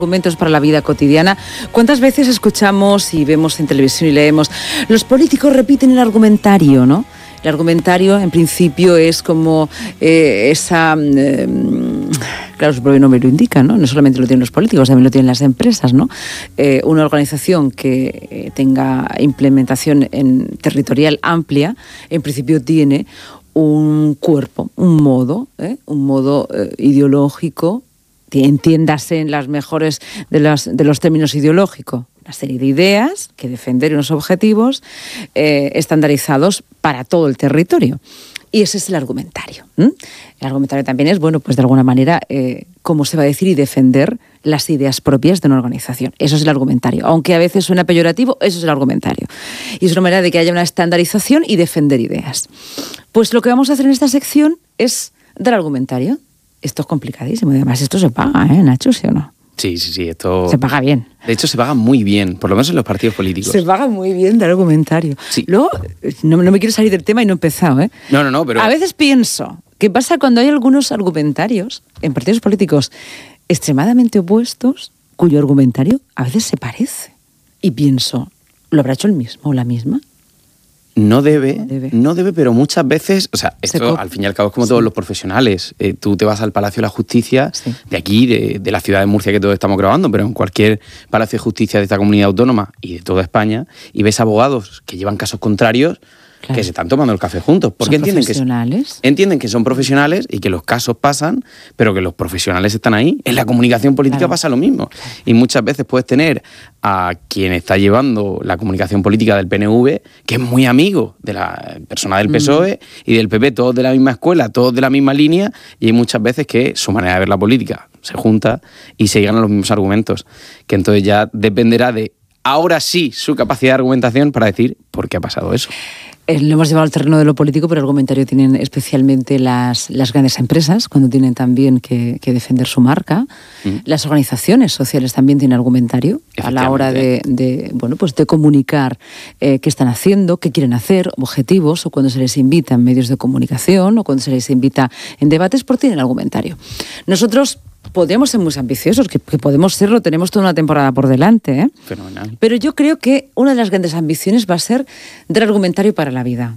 Argumentos para la vida cotidiana. ¿Cuántas veces escuchamos y vemos en televisión y leemos los políticos repiten el argumentario, ¿no? El argumentario, en principio, es como esa... claro, su propio nombre lo indica, ¿no? No solamente lo tienen los políticos, también lo tienen las empresas, ¿no? Una organización que tenga implementación territorial amplia, en principio tiene un cuerpo, un modo ideológico, entiéndase en las mejores de los términos ideológicos, una serie de ideas que defender unos objetivos estandarizados para todo el territorio. Y ese es el argumentario. El argumentario también es, bueno, pues de alguna manera, cómo se va a decir y defender las ideas propias de una organización. Eso es el argumentario. Aunque a veces suena peyorativo, eso es el argumentario. Y es una manera de que haya una estandarización y defender ideas. Pues lo que vamos a hacer en esta sección es dar argumentario. Esto es complicadísimo. Además, esto se paga, Nacho, ¿sí o no? Sí, esto... Se paga bien. De hecho, se paga muy bien, por lo menos en los partidos políticos. Se paga muy bien dar argumentario. Sí. Luego, no me quiero salir del tema y no he empezado, No, pero... A veces pienso, ¿qué pasa cuando hay algunos argumentarios en partidos políticos extremadamente opuestos, cuyo argumentario a veces se parece? Y pienso, ¿lo habrá hecho el mismo o la misma? No debe, pero muchas veces, o sea, esto al fin y al cabo es como todos los profesionales. Tú te vas al Palacio de la Justicia de aquí, de la ciudad de Murcia que todos estamos grabando, pero en cualquier Palacio de Justicia de esta comunidad autónoma y de toda España, y ves abogados que llevan casos contrarios, que se están tomando el café juntos. Porque entienden que son profesionales y que los casos pasan, pero que los profesionales están ahí. En la comunicación política pasa lo mismo. Y muchas veces puedes tener a quien está llevando la comunicación política del PNV, que es muy amigo de la persona del PSOE y del PP, todos de la misma escuela, todos de la misma línea, y hay muchas veces que su manera de ver la política se junta y se llegan a los mismos argumentos, que entonces ya dependerá de, ahora sí, su capacidad de argumentación para decir por qué ha pasado eso. Lo hemos llevado al terreno de lo político, pero el argumentario tienen especialmente las grandes empresas, cuando tienen también que defender su marca. Las organizaciones sociales también tienen argumentario a la hora de comunicar qué están haciendo, qué quieren hacer, objetivos, o cuando se les invita en medios de comunicación, o cuando se les invita en debates, porque tienen argumentario. Nosotros podríamos ser muy ambiciosos, que podemos serlo, tenemos toda una temporada por delante, Fenomenal. Pero yo creo que una de las grandes ambiciones va a ser dar argumentario para la vida.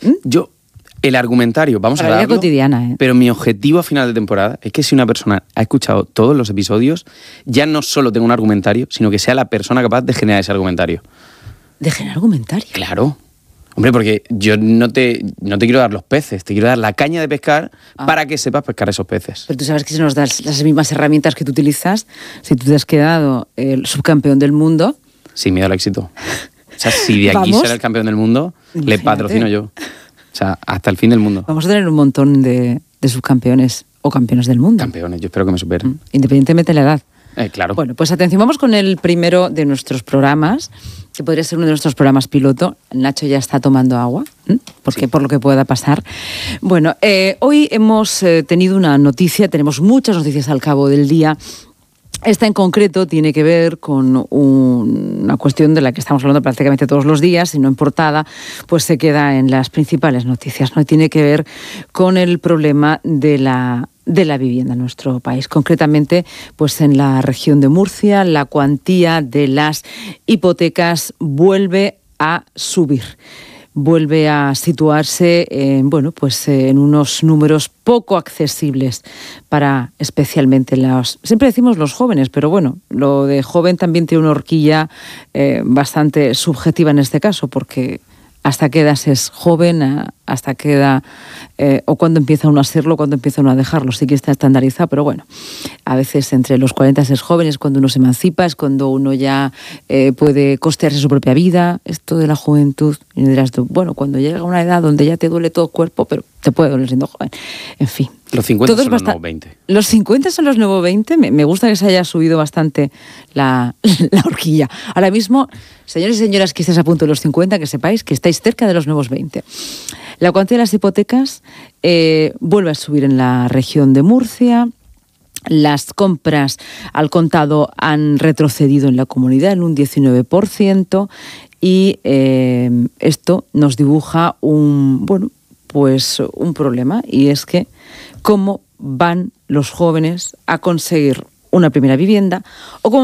El argumentario, vamos a darlo, la vida cotidiana, pero mi objetivo a final de temporada es que si una persona ha escuchado todos los episodios, ya no solo tenga un argumentario, sino que sea la persona capaz de generar ese argumentario. ¿De generar argumentario? Claro. Hombre, porque yo no te quiero dar los peces, te quiero dar la caña de pescar para que sepas pescar esos peces. Pero tú sabes que si nos das las mismas herramientas que tú utilizas, si tú te has quedado el subcampeón del mundo... Sin miedo al éxito. O sea, si de aquí será el campeón del mundo, le patrocino yo. O sea, hasta el fin del mundo. Vamos a tener un montón de subcampeones o campeones del mundo. Campeones, yo espero que me superen. Independientemente de la edad. Claro. Bueno, pues atención, vamos con el primero de nuestros programas, que podría ser uno de nuestros programas piloto. Nacho ya está tomando agua, por lo que pueda pasar. Bueno, hoy hemos tenido una noticia, tenemos muchas noticias al cabo del día. Esta en concreto tiene que ver con una cuestión de la que estamos hablando prácticamente todos los días, y no en portada, pues se queda en las principales noticias, ¿no? Tiene que ver con el problema de la vivienda en nuestro país. Concretamente, pues en la región de Murcia, la cuantía de las hipotecas vuelve a subir. Vuelve a situarse en unos números poco accesibles para especialmente siempre decimos los jóvenes, pero bueno, lo de joven también tiene una horquilla bastante subjetiva en este caso, porque hasta qué edad es joven, hasta qué edad, o cuándo empieza uno a serlo, cuándo empieza uno a dejarlo. Sí que está estandarizado, pero bueno, a veces entre los 40 es joven, es cuando uno se emancipa, es cuando uno ya puede costearse su propia vida. Esto de la juventud, y dirás tú, bueno, cuando llega una edad donde ya te duele todo el cuerpo, pero te puede doler siendo joven. En fin. Los 50 son los nuevos 20. Los 50 son los nuevos 20. Me gusta que se haya subido bastante la horquilla. Ahora mismo, señores y señoras que estéis a punto de los 50, que sepáis que estáis cerca de los nuevos 20. La cuantía de las hipotecas vuelve a subir en la región de Murcia. Las compras al contado han retrocedido en la comunidad en un 19%, y esto nos dibuja un problema, y es que cómo van los jóvenes a conseguir una primera vivienda, o como